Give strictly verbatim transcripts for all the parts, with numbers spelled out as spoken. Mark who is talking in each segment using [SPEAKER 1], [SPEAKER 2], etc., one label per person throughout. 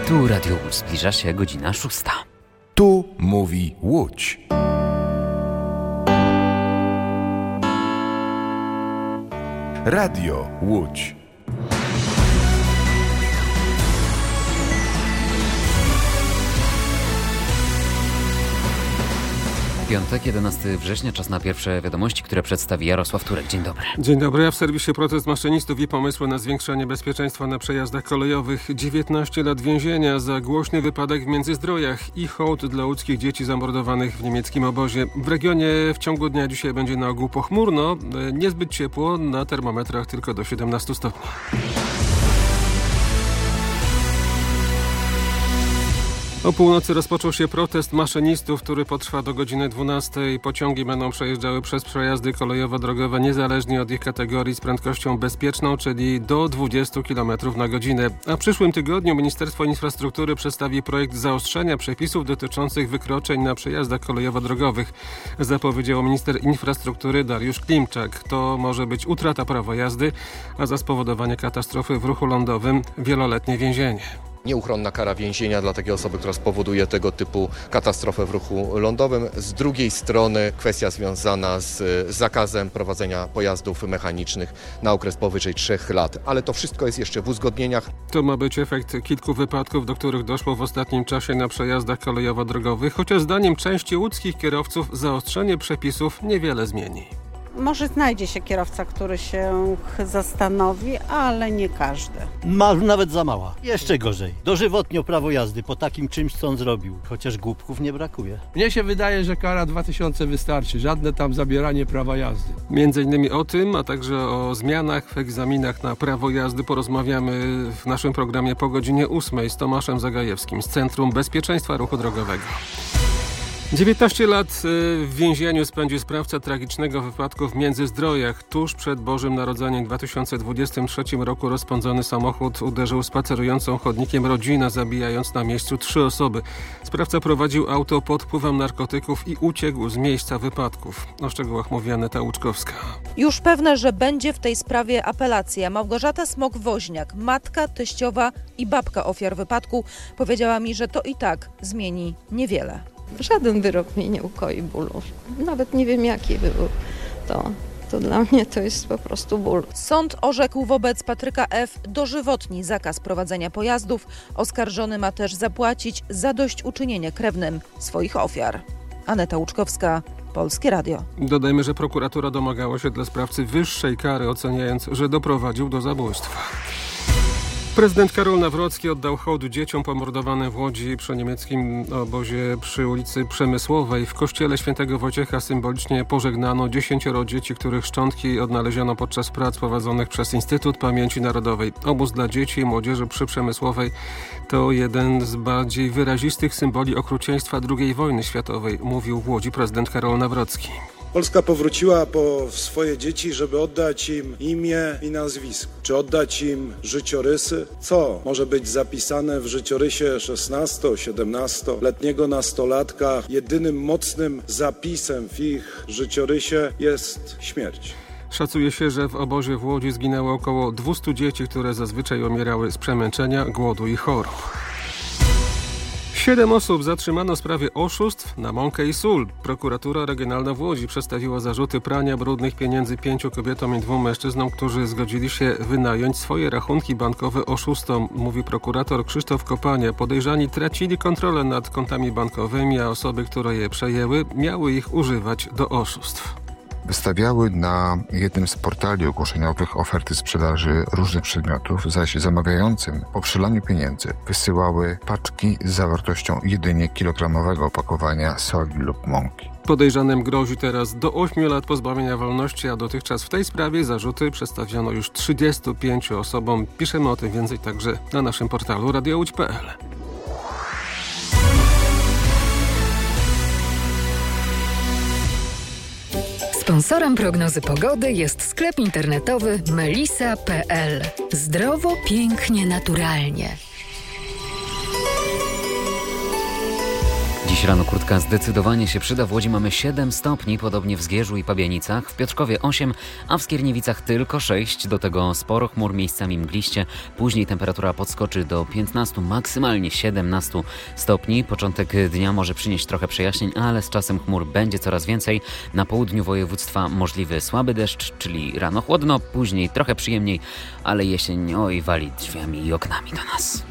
[SPEAKER 1] Tu Radio Łódź, zbliża się godzina szósta.
[SPEAKER 2] Tu mówi Łódź. Radio Łódź.
[SPEAKER 1] Piątek, jedenastego września, czas na pierwsze wiadomości, które przedstawi Jarosław Turek. Dzień dobry.
[SPEAKER 3] Dzień dobry. A w serwisie protest maszynistów i pomysły na zwiększenie bezpieczeństwa na przejazdach kolejowych. dziewiętnaście lat więzienia za głośny wypadek w Międzyzdrojach i hołd dla łódzkich dzieci zamordowanych w niemieckim obozie. W regionie w ciągu dnia dzisiaj będzie na ogół pochmurno, niezbyt ciepło, na termometrach tylko do siedemnastu stopni. O północy rozpoczął się protest maszynistów, który potrwa do godziny dwunastej. Pociągi będą przejeżdżały przez przejazdy kolejowo-drogowe niezależnie od ich kategorii z prędkością bezpieczną, czyli do dwudziestu kilometrów na godzinę. A w przyszłym tygodniu Ministerstwo Infrastruktury przedstawi projekt zaostrzenia przepisów dotyczących wykroczeń na przejazdach kolejowo-drogowych. Zapowiedział minister infrastruktury Dariusz Klimczak. To może być utrata prawa jazdy, a za spowodowanie katastrofy w ruchu lądowym wieloletnie więzienie.
[SPEAKER 4] Nieuchronna kara więzienia dla takiej osoby, która spowoduje tego typu katastrofę w ruchu lądowym. Z drugiej strony kwestia związana z zakazem prowadzenia pojazdów mechanicznych na okres powyżej trzech lat. Ale to wszystko jest jeszcze w uzgodnieniach.
[SPEAKER 3] To ma być efekt kilku wypadków, do których doszło w ostatnim czasie na przejazdach kolejowo-drogowych, chociaż zdaniem części łódzkich kierowców zaostrzenie przepisów niewiele zmieni.
[SPEAKER 5] Może znajdzie się kierowca, który się zastanowi, ale nie każdy.
[SPEAKER 6] Ma nawet za mała. Jeszcze gorzej. Dożywotnio prawo jazdy po takim czymś, co on zrobił. Chociaż głupków nie brakuje.
[SPEAKER 7] Mnie się wydaje, że kara dwa tysiące wystarczy. Żadne tam zabieranie prawa jazdy.
[SPEAKER 3] Między innymi o tym, a także o zmianach w egzaminach na prawo jazdy porozmawiamy w naszym programie po godzinie ósmej z Tomaszem Zagajewskim z Centrum Bezpieczeństwa Ruchu Drogowego. dziewiętnaście lat w więzieniu spędził sprawca tragicznego wypadku w Międzyzdrojach. Tuż przed Bożym Narodzeniem w dwa tysiące dwudziestym trzecim roku rozpędzony samochód uderzył spacerującą chodnikiem rodzinę, zabijając na miejscu trzy osoby. Sprawca prowadził auto pod wpływem narkotyków i uciekł z miejsca wypadków. O szczegółach mówi Aneta Łuczkowska.
[SPEAKER 8] Już pewne, że będzie w tej sprawie apelacja. Małgorzata Smok-Woźniak, matka, teściowa i babka ofiar wypadku, powiedziała mi, że to i tak zmieni niewiele.
[SPEAKER 9] Żaden wyrok mnie nie ukoi bólu. Nawet nie wiem, jaki był to. To dla mnie to jest po prostu ból.
[SPEAKER 8] Sąd orzekł wobec Patryka F. dożywotni zakaz prowadzenia pojazdów. Oskarżony ma też zapłacić zadośćuczynienie krewnym swoich ofiar. Aneta Łuczkowska, Polskie Radio.
[SPEAKER 3] Dodajmy, że prokuratura domagała się dla sprawcy wyższej kary, oceniając, że doprowadził do zabójstwa. Prezydent Karol Nawrocki oddał hołd dzieciom pomordowanym w Łodzi przy niemieckim obozie przy ulicy Przemysłowej. W kościele świętego Wojciecha symbolicznie pożegnano dziesięcioro dzieci, których szczątki odnaleziono podczas prac prowadzonych przez Instytut Pamięci Narodowej. Obóz dla dzieci i młodzieży przy Przemysłowej to jeden z bardziej wyrazistych symboli okrucieństwa drugiej wojny światowej, mówił w Łodzi prezydent Karol Nawrocki.
[SPEAKER 10] Polska powróciła po swoje dzieci, żeby oddać im imię i nazwisko. Czy oddać im życiorysy? Co może być zapisane w życiorysie szesnasto-siedemnastoletniego nastolatka? Jedynym mocnym zapisem w ich życiorysie jest śmierć.
[SPEAKER 3] Szacuje się, że w obozie w Łodzi zginęło około dwieście dzieci, które zazwyczaj umierały z przemęczenia, głodu i chorób. Siedem osób zatrzymano w sprawie oszustw na mąkę i sól. Prokuratura Regionalna w Łodzi przedstawiła zarzuty prania brudnych pieniędzy pięciu kobietom i dwóm mężczyznom, którzy zgodzili się wynająć swoje rachunki bankowe oszustom, mówi prokurator Krzysztof Kopania. Podejrzani tracili kontrolę nad kontami bankowymi, a osoby, które je przejęły, miały ich używać do oszustw.
[SPEAKER 11] Wystawiały na jednym z portali ogłoszeniowych oferty sprzedaży różnych przedmiotów, zaś zamawiającym po przelaniu pieniędzy wysyłały paczki z zawartością jedynie kilogramowego opakowania soli lub mąki.
[SPEAKER 3] Podejrzanym grozi teraz do ośmiu lat pozbawienia wolności, a dotychczas w tej sprawie zarzuty przedstawiono już trzydziestu pięciu osobom. Piszemy o tym więcej także na naszym portalu radio łódź kropka pe el.
[SPEAKER 12] Sponsorem prognozy pogody jest sklep internetowy melisa kropka pe el. Zdrowo, pięknie, naturalnie.
[SPEAKER 1] Dziś rano kurtka zdecydowanie się przyda. W Łodzi mamy siedem stopni, podobnie w Zgierzu i Pabianicach. W Piotrkowie osiem, a w Skierniewicach tylko sześć. Do tego sporo chmur, miejscami mgliście. Później temperatura podskoczy do piętnastu, maksymalnie siedemnastu stopni. Początek dnia może przynieść trochę przejaśnień, ale z czasem chmur będzie coraz więcej. Na południu województwa możliwy słaby deszcz, czyli rano chłodno, później trochę przyjemniej, ale jesień oj wali drzwiami i oknami do nas.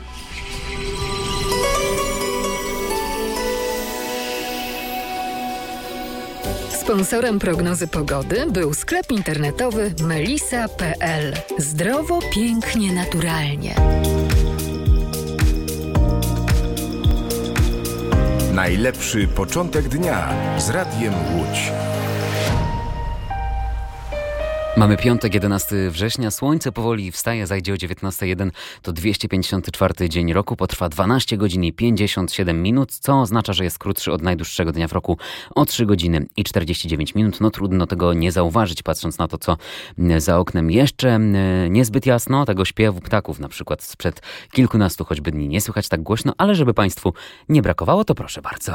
[SPEAKER 12] Sponsorem prognozy pogody był sklep internetowy melisa kropka pe el. Zdrowo, pięknie, naturalnie.
[SPEAKER 2] Najlepszy początek dnia z Radiem Łódź.
[SPEAKER 1] Mamy piątek, jedenastego września. Słońce powoli wstaje, zajdzie o dziewiętnasta jeden. To dwieście pięćdziesiąty czwarty dzień roku. Potrwa dwanaście godzin i pięćdziesiąt siedem minut, co oznacza, że jest krótszy od najdłuższego dnia w roku o trzy godziny i czterdzieści dziewięć minut. No trudno tego nie zauważyć, patrząc na to, co za oknem jeszcze niezbyt jasno. Tego śpiewu ptaków na przykład sprzed kilkunastu choćby dni nie słychać tak głośno, ale żeby Państwu nie brakowało, to proszę bardzo.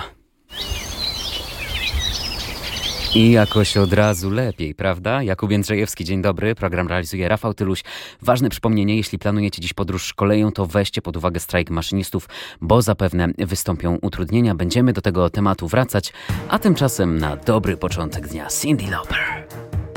[SPEAKER 1] I jakoś od razu lepiej, prawda? Jakub Jędrzejewski, dzień dobry. Program realizuje Rafał Tyluś. Ważne przypomnienie, jeśli planujecie dziś podróż koleją, to weźcie pod uwagę strajk maszynistów, bo zapewne wystąpią utrudnienia. Będziemy do tego tematu wracać, a tymczasem na dobry początek dnia Cyndi Lauper.